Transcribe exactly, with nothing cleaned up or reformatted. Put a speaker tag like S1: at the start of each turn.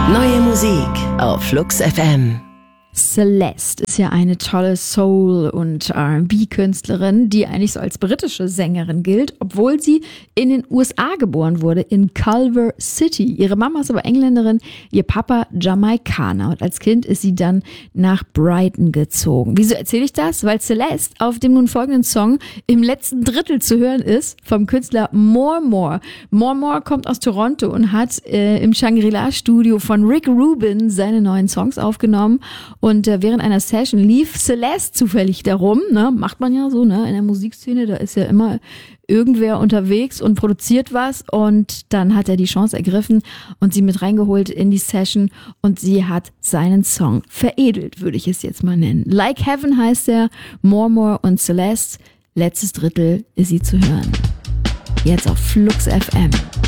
S1: Neue Musik auf Flux F M.
S2: Celeste ist ja eine tolle Soul- und R and B-Künstlerin, die eigentlich so als britische Sängerin gilt, obwohl sie in den U S A geboren wurde, in Culver City. Ihre Mama ist aber Engländerin, ihr Papa Jamaikaner. Und als Kind ist sie dann nach Brighton gezogen. Wieso erzähle ich das? Weil Celeste auf dem nun folgenden Song im letzten Drittel zu hören ist vom Künstler More More. More More kommt aus Toronto und hat äh, im Shangri-La-Studio von Rick Rubin seine neuen Songs aufgenommen. Und äh, während einer Session lief Celeste zufällig darum, ne, macht man ja so, ne, in der Musikszene, da ist ja immer irgendwer unterwegs und produziert was, und dann hat er die Chance ergriffen und sie mit reingeholt in die Session, und sie hat seinen Song veredelt, würde ich es jetzt mal nennen. Like Heaven heißt er, More More und Celeste, letztes Drittel ist sie zu hören. Jetzt auf Flux F M.